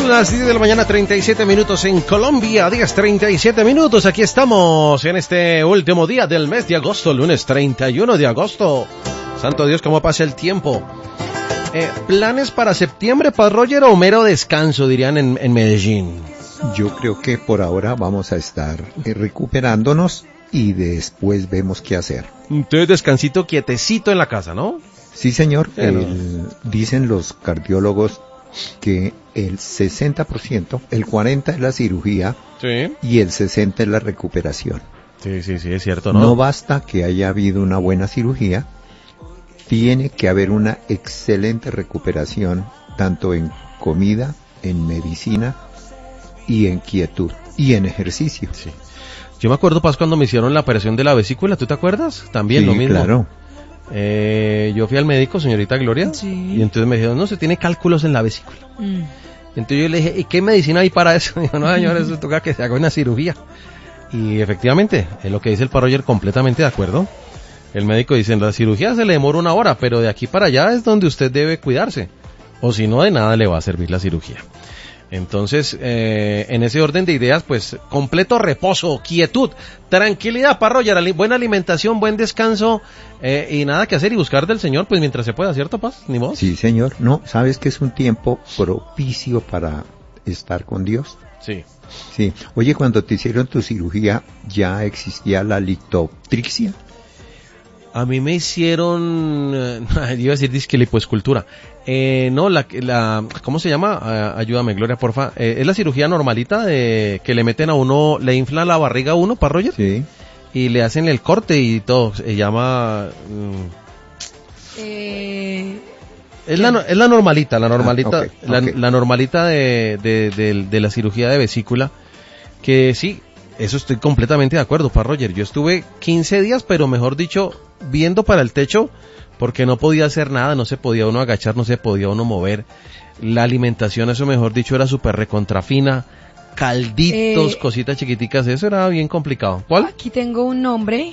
Son las 10 de la mañana, 37 minutos en Colombia, 10:37 minutos. Aquí estamos en este último día del mes de agosto, lunes 31 de agosto. Santo Dios, cómo pasa el tiempo. ¿Planes para septiembre, para Roger, o mero descanso, dirían en Medellín? Yo creo que por ahora vamos a estar recuperándonos y después vemos qué hacer. Entonces, descansito quietecito en la casa, ¿no? Sí, señor. Dicen los cardiólogos que el 60%, el 40% es la cirugía, sí, y el 60% es la recuperación. Sí, es cierto, ¿no? No basta que haya habido una buena cirugía, tiene que haber una excelente recuperación, tanto en comida, en medicina y en quietud y en ejercicio. Sí. Yo me acuerdo, Paz, cuando me hicieron la operación de la vesícula, ¿tú te acuerdas? También sí, lo mismo. Claro. Yo fui al médico, señorita Gloria, sí, y entonces me dijeron, no, se tiene cálculos en la vesícula. Entonces yo le dije, ¿y qué medicina hay para eso? Dijo, no, señor, eso toca que se haga una cirugía. Y efectivamente, es lo que dice el Roger, completamente de acuerdo. El médico dice, en la cirugía se le demora 1 hora, pero de aquí para allá es donde usted debe cuidarse. O si no, de nada le va a servir la cirugía. Entonces, en ese orden de ideas, pues, completo reposo, quietud, tranquilidad para Roger, buena alimentación, buen descanso, y nada que hacer y buscar del Señor, pues, mientras se pueda, ¿cierto, Paz? ¿Ni vos? Sí, señor. No, ¿sabes que es un tiempo propicio para estar con Dios? Sí. Sí. Oye, cuando te hicieron tu cirugía, ¿ya existía la litoptrixia? A mí me hicieron, iba a decir disque lipoescultura. No, ¿cómo se llama? Ayúdame, Gloria, porfa. Es la cirugía normalita de que le meten a uno, le inflan la barriga a uno, para Roger. Sí. Y le hacen el corte y todo. Se llama... Es la normalita, okay. La normalita de la cirugía de vesícula. Que sí, eso estoy completamente de acuerdo, para Roger. Yo estuve 15 días, pero mejor dicho, viendo para el techo, porque no podía hacer nada, no se podía uno agachar, no se podía uno mover. La alimentación, eso mejor dicho, era súper recontrafina, calditos, cositas chiquiticas, eso era bien complicado. ¿Cuál? Aquí tengo un nombre,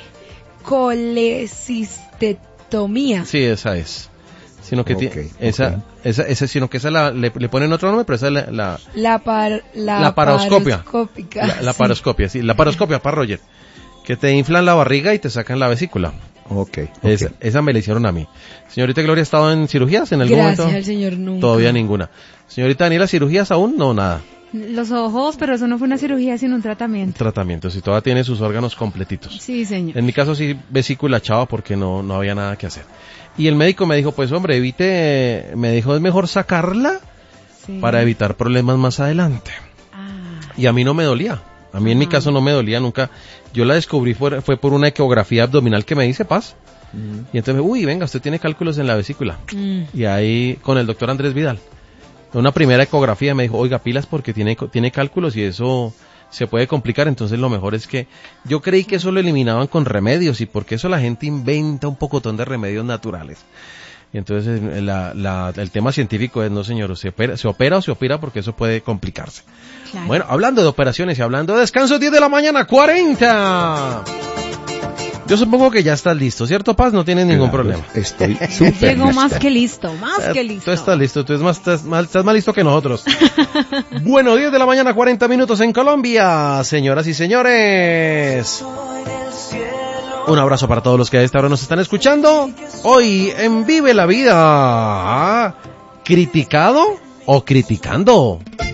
colecistetomía. Sí, esa es. Sino que esa, sino que esa le ponen otro nombre, pero esa es la paroscopia. La paroscopia, sí, la paroscopia, para Roger. Que te inflan la barriga y te sacan la vesícula. Okay. Esa me la hicieron a mí. Señorita Gloria, ¿ha estado en cirugías en algún momento? Gracias al Señor, nunca. Todavía ninguna. Señorita Daniela, ¿cirugías aún? No, nada. Los ojos, pero eso no fue una cirugía, sino un tratamiento. Tratamiento, si todavía tiene sus órganos completitos. Sí, señor. En mi caso sí, vesícula chava, porque no había nada que hacer. Y el médico me dijo, pues hombre, me dijo, es mejor sacarla para evitar problemas más adelante. Y a mí no me dolía. A mí en mi caso no me dolía nunca. Yo la descubrí fue por una ecografía abdominal que me hice, Paz. Y entonces, venga, usted tiene cálculos en la vesícula. Y ahí, con el doctor Andrés Vidal, una primera ecografía me dijo, oiga, pilas porque tiene cálculos y eso se puede complicar. Entonces lo mejor es que yo creí que eso lo eliminaban con remedios, y porque eso la gente inventa un pocotón de remedios naturales. Y entonces el tema científico es, no señor, se opera o se opera, porque eso puede complicarse. Claro. Bueno, hablando de operaciones y hablando de descanso, 10 de la mañana, 40. Yo supongo que ya estás listo, ¿cierto, Paz? No tienes ningún problema. Estoy súper Llegó listo. más que listo, más que listo. Tú estás listo, estás más listo que nosotros. Bueno, 10 de la mañana, 40 minutos en Colombia. Señoras y señores, un abrazo para todos los que a esta hora nos están escuchando. Hoy en Vive la Vida, ¿criticado o criticando?